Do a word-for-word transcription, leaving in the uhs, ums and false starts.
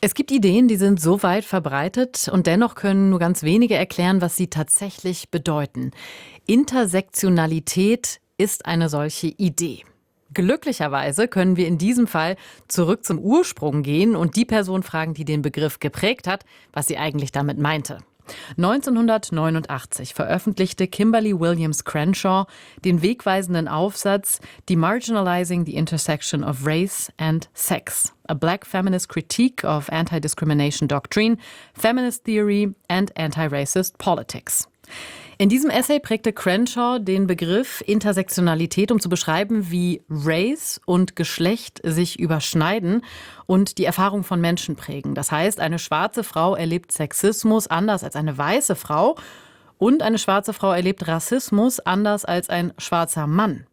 Es gibt Ideen, die sind so weit verbreitet und dennoch können nur ganz wenige erklären, was sie tatsächlich bedeuten. Intersektionalität ist eine solche Idee. Glücklicherweise können wir in diesem Fall zurück zum Ursprung gehen und die Person fragen, die den Begriff geprägt hat, was sie eigentlich damit meinte. neunzehnhundertneunundachtzig veröffentlichte Kimberly Williams Crenshaw den wegweisenden Aufsatz Demarginalizing the Intersection of Race and Sex, a Black Feminist Critique of Anti-Discrimination Doctrine, Feminist Theory and Anti-Racist Politics. In diesem Essay prägte Crenshaw den Begriff Intersektionalität, um zu beschreiben, wie Race und Geschlecht sich überschneiden und die Erfahrung von Menschen prägen. Das heißt, eine schwarze Frau erlebt Sexismus anders als eine weiße Frau und eine schwarze Frau erlebt Rassismus anders als ein schwarzer Mann.